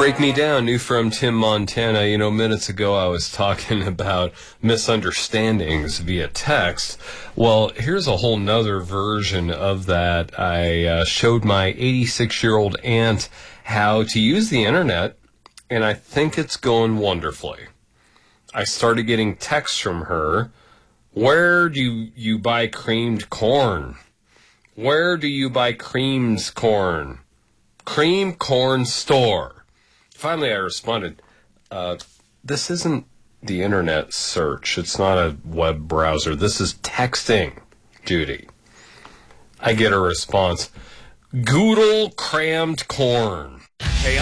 Break Me Down, new from Tim Montana. You know, minutes ago I was talking about misunderstandings via text. Well, here's a whole nother version of that. I showed my 86-year-old aunt how to use the internet, and I think it's going wonderfully. I started getting texts from her. Where do you buy creamed corn? Where do you buy creamed corn? Cream corn store. Finally, I responded, this isn't the internet search. It's not a web browser. This is texting, Judy. I get a response, Goodle crammed corn. Hey,